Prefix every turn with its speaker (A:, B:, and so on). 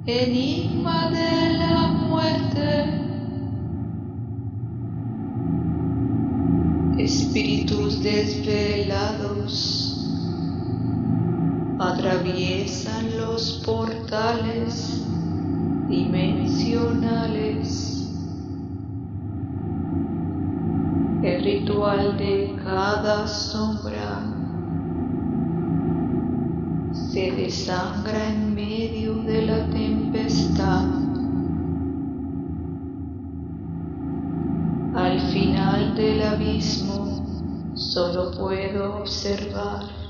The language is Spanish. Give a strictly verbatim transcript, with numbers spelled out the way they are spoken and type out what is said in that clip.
A: Enigma de la muerte. Espíritus desvelados atraviesan los portales dimensionales. El ritual de cada sombra se desangra en medio de la tempestad. Al final del abismo solo puedo observar